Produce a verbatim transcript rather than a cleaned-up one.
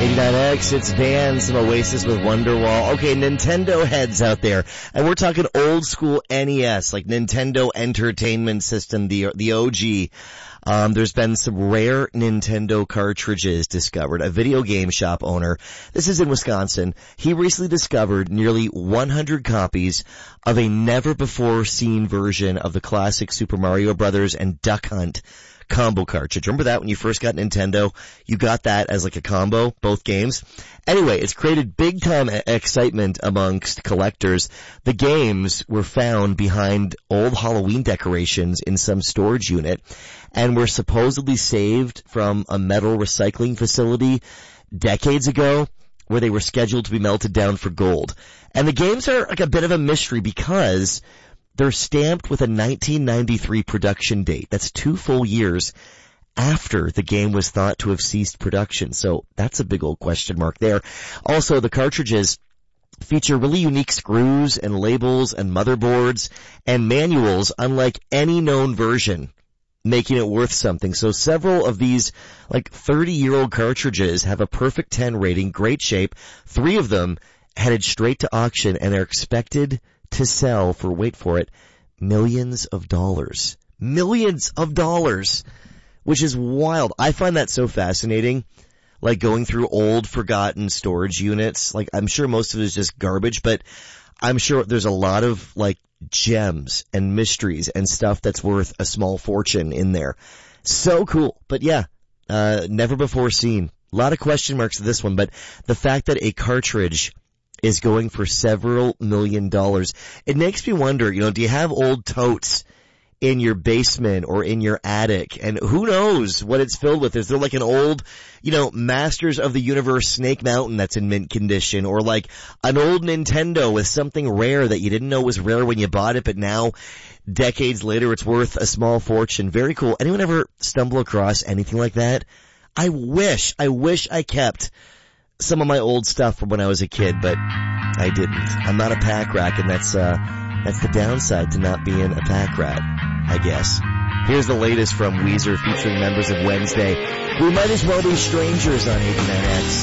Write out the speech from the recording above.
eighty-nine X, it's Vans from Oasis with Wonderwall. Okay, Nintendo heads out there. And we're talking old school N E S, like Nintendo Entertainment System, the the O G. Um, there's been some rare Nintendo cartridges discovered. A video game shop owner, this is in Wisconsin, he recently discovered nearly one hundred copies of a never-before-seen version of the classic Super Mario Brothers and Duck Hunt combo cartridge. Remember that when you first got Nintendo? You got that as like a combo, both games. Anyway, it's created big time excitement amongst collectors. The games were found behind old Halloween decorations in some storage unit and were supposedly saved from a metal recycling facility decades ago where they were scheduled to be melted down for gold. And the games are like a bit of a mystery because they're stamped with a nineteen ninety-three production date. That's two full years after the game was thought to have ceased production. So that's a big old question mark there. Also, the cartridges feature really unique screws and labels and motherboards and manuals unlike any known version, making it worth something. So several of these like thirty-year-old cartridges have a perfect ten rating, great shape. Three of them headed straight to auction and are expected to sell for, wait for it, millions of dollars. Millions of dollars, which is wild. I find that so fascinating, like going through old, forgotten storage units. Like, I'm sure most of it is just garbage, but I'm sure there's a lot of, like, gems and mysteries and stuff that's worth a small fortune in there. So cool. But yeah, uh, never before seen. A lot of question marks to this one, but the fact that a cartridge is going for several million dollars. It makes me wonder, you know, do you have old totes in your basement or in your attic? And who knows what it's filled with? Is there like an old, you know, Masters of the Universe Snake Mountain that's in mint condition, or like an old Nintendo with something rare that you didn't know was rare when you bought it, but now decades later it's worth a small fortune? Very cool. Anyone ever stumble across anything like that? I wish, I wish I kept some of my old stuff from when I was a kid, but I didn't. I'm not a pack rat, and that's, uh, that's the downside to not being a pack rat, I guess. Here's the latest from Weezer featuring members of Wednesday. We might as well be strangers on eighty-nine X.